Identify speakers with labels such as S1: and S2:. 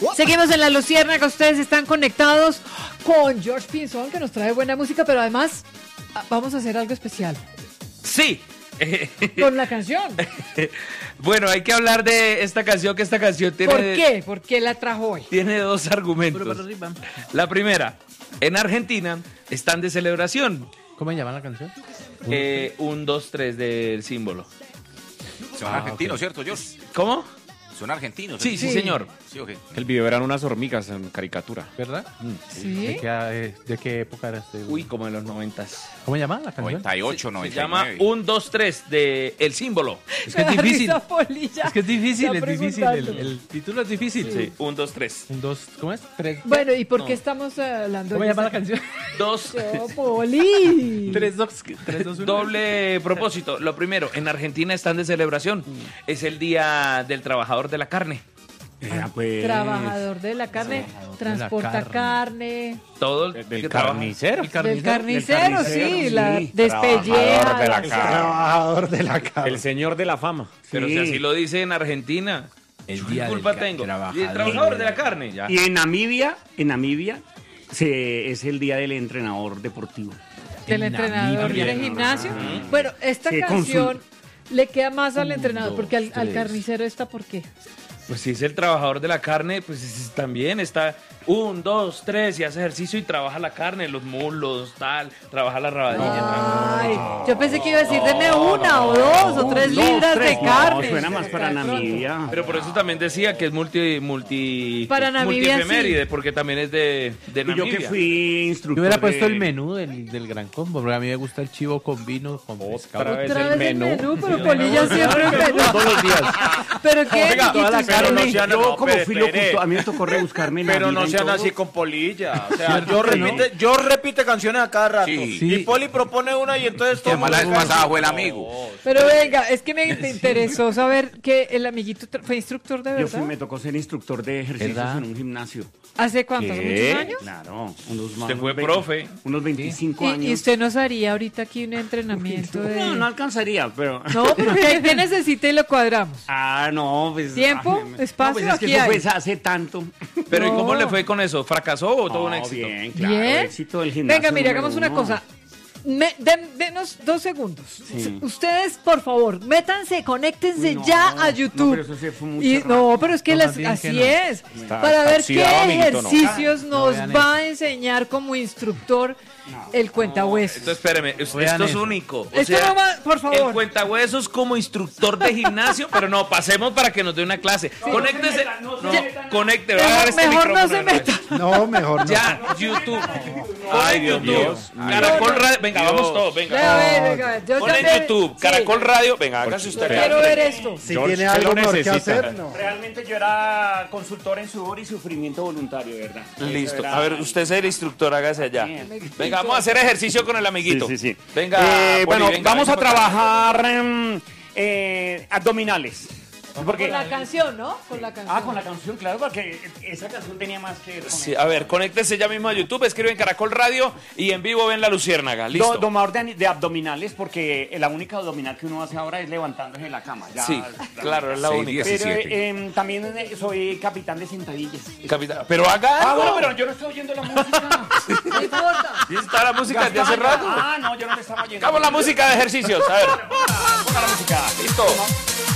S1: Seguimos en La Luciérnaga, ustedes están conectados con George Pinzón, que nos trae buena música, pero además vamos a hacer algo especial.
S2: Sí.
S1: Con la canción.
S2: Bueno, hay que hablar de esta canción, que esta canción tiene...
S1: ¿Por qué? ¿Por qué la trajo hoy?
S2: Tiene dos argumentos. La primera, en Argentina están de celebración.
S3: ¿Cómo se llama la canción?
S2: 1, 2, 3 del símbolo.
S4: Son argentinos, ¿cierto, George?
S2: ¿Cómo?
S4: Son argentinos.
S2: Sí, sí, señor.
S4: Sí, okay.
S5: El video eran unas hormigas en caricatura.
S3: ¿Verdad?
S1: Sí.
S3: ¿De qué época era este?
S2: Uy, como en los 90.
S3: ¿Cómo se llama la canción?
S4: 98,
S2: Se
S4: 99.
S2: llama 1, 2, 3 de El Símbolo.
S3: Es que es difícil.
S1: Polilla.
S3: Es que es difícil,
S1: Está
S3: es difícil.
S1: preguntando.
S3: El título es difícil.
S2: Sí, 1, 2, 3.
S3: Un, dos, ¿cómo es? Tres.
S1: Bueno, ¿y por qué estamos hablando
S3: ¿Cómo
S1: de
S3: se llama la
S1: esa
S3: canción?
S2: 2.
S1: canción? Poli.
S3: 3, 2, 1.
S2: Doble propósito. Lo primero, en Argentina están de celebración. Es el Día del Trabajador de la Carne.
S1: Trabajador de la carne, transporta carne.
S2: Todo
S5: Del carnicero.
S1: Del carnicero, sí, la despelleja.
S5: Trabajador de la carne. El señor de la fama.
S2: Pero si así lo dice en Argentina,
S3: El
S2: ¿qué culpa tengo? Y el trabajador de la carne, ya.
S6: Y en Namibia es el día del entrenador deportivo.
S1: Del entrenador de gimnasio. Bueno, esta
S6: Sí,
S1: canción le queda más al entrenador, porque al carnicero está, ¿por qué?
S2: Pues si es el trabajador de la carne, pues también está 1, 2, 3 y hace ejercicio y trabaja la carne, los muslos, tal, trabaja la rabadilla.
S1: Ay, yo pensé que iba a decir, deme 1 o 2 o 3 libras de carne.
S6: No, suena más para Namibia.
S2: Pero por eso también decía que es
S1: Para Namibia,
S2: multiefeméride,
S1: sí.
S2: porque también es de
S6: Y yo
S2: Namibia.
S6: que fui instructor
S3: Yo hubiera puesto
S6: de-
S3: el menú del Gran Combo, porque a mí me gusta el chivo con vino, con pescado.
S5: Otra vez
S1: Otra
S5: el
S1: vez el
S5: menú.
S1: menú, pero Polilla siempre el menú.
S5: Todos los días.
S1: ¿Pero qué?
S5: Oiga, toda la
S1: amiguitos?
S5: carne.
S6: Yo como fui
S5: espere.
S6: locutor, a mí me tocó rebuscarme la
S5: Pero
S6: vida
S5: no
S6: en
S5: sean
S6: todo.
S5: así con Polilla. O sea,
S3: ¿Cierto?
S5: yo repite canciones a cada rato.
S4: Sí.
S3: Sí.
S5: Y Poli propone una y entonces
S4: Que
S5: todo
S4: más la vez pasada fue el amigo.
S1: Pero venga, es que me interesó saber que el amiguito fue instructor de
S6: Yo fui,
S1: verdad.
S6: me tocó ser instructor de ejercicios
S3: ¿Verdad?
S6: en un gimnasio.
S1: ¿Hace cuántos?
S5: ¿Qué?
S1: ¿Muchos años?
S6: Claro,
S2: Usted fue profe.
S6: Unos 25
S1: ¿Y
S6: años.
S1: usted nos haría ahorita aquí un entrenamiento de...?
S6: No alcanzaría, pero...
S1: No, pero ¿qué necesita y lo cuadramos?
S6: No, pues...
S1: ¿Tiempo? ¿Espacio?
S6: No, pues es que
S1: Aquí
S6: eso
S1: hay.
S6: fue hace tanto.
S2: Pero ¿y
S1: No.
S2: cómo le fue con eso? ¿Fracasó o tuvo un
S6: No,
S2: éxito?
S6: bien, claro,
S1: Bien.
S6: éxito del gimnasio.
S1: Venga, mire,
S6: número
S1: hagamos una
S6: uno.
S1: cosa. Denos 2 segundos.
S6: Sí.
S1: Ustedes, por favor, métanse, conéctense
S6: No,
S1: ya a
S6: no,
S1: YouTube.
S6: pero eso se fue mucho
S1: Y,
S6: rato.
S1: no, pero es que
S3: No, más bien
S1: así
S3: que no.
S1: es.
S5: Está
S1: Para ver qué
S5: oxidado, amiguito, no.
S1: ejercicios nos
S3: vean
S1: va a enseñar como instructor el cuentahuesos.
S2: Entonces, espéreme, esto
S3: Vean
S2: es
S3: eso.
S2: único. O
S1: Esto
S2: sea,
S1: no va, por favor.
S2: el cuentahuesos como instructor de gimnasio, pero no, pasemos para que nos dé una clase. Conéctese. No, conecte, va a agarrar este
S1: Mejor no
S2: micrófono
S1: se
S2: de una
S1: meta.
S2: vez.
S5: No, mejor no.
S2: Ya, YouTube.
S5: Ay,
S2: Pon
S5: Dios
S2: en
S5: mío.
S2: YouTube. Caracol Radio. Venga, vamos todos, venga.
S1: Venga, yo
S2: Pon
S1: ya
S2: en
S1: me-
S2: YouTube,
S1: sí,
S2: Caracol Radio. Venga, hágase usted acá.
S1: Quiero ver esto.
S5: Si tiene algo mejor que hacer, no.
S6: Realmente yo era consultor en sudor y sufrimiento voluntario, ¿verdad?
S2: Listo.
S6: Eso era-
S2: A ver, usted es el instructor, hágase allá.
S6: Bien.
S2: Venga, vamos a hacer ejercicio con el amiguito.
S6: Sí, sí, sí.
S2: Venga, Poli,
S6: bueno,
S2: venga,
S6: vamos a
S2: venga para acá.
S6: trabajar abdominales. Porque,
S1: Con la canción, ¿no? Con la canción.
S6: con la canción, claro, porque esa canción tenía más que ver con
S2: Sí,
S6: eso.
S2: a ver, conéctese ya mismo a YouTube, escriben Caracol Radio y en vivo ven La Luciérnaga. Listo.
S6: Domador de abdominales, porque la única abdominal que uno hace ahora es levantándose de la cama. Ya,
S2: Sí, claro, es la
S4: Sí,
S2: única.
S4: 10.
S6: Pero
S4: 17.
S6: también soy capitán de sentadillas.
S2: Capitán. Pero haga algo.
S6: Bueno, pero yo no estoy oyendo la música.
S1: No importa.
S2: ¿Y está la música de hace rato?
S6: No, yo no le estaba oyendo.
S2: Hagamos la música de ejercicios, a ver.
S6: Ponga la música.
S2: Listo.